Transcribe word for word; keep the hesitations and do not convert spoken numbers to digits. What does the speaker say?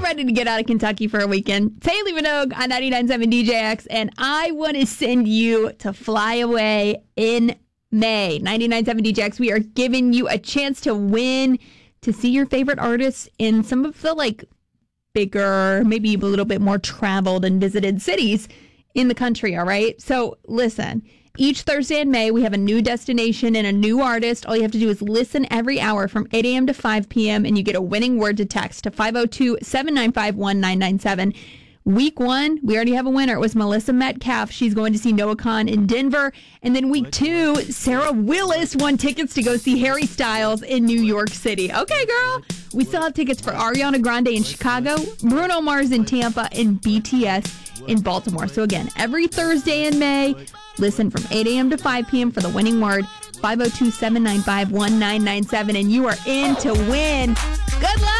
ready to get out of Kentucky for a weekend. It's Haley Minogue on ninety-nine point seven D J X, and I want to send you to fly away in May. ninety-nine point seven D J X, we are giving you a chance to win, to see your favorite artists in some of the, like, bigger, maybe a little bit more traveled and visited cities in the country, all right? So, listen. Each Thursday in May, we have a new destination and a new artist. All you have to do is listen every hour from eight a.m. to five p.m., and you get a winning word to text to five oh two, seven nine five, one nine nine seven. Week one, we already have a winner. It was Melissa Metcalf. She's going to see Noah Kahan in Denver. And then week two, Sarah Willis won tickets to go see Harry Styles in New York City. Okay, girl. We still have tickets for Ariana Grande in Chicago, Bruno Mars in Tampa, and B T S in Baltimore. So again, every Thursday in May, listen from eight a.m. to five p.m. for the winning word, five oh two, seven nine five, one nine nine seven, and you are in to win. Good luck!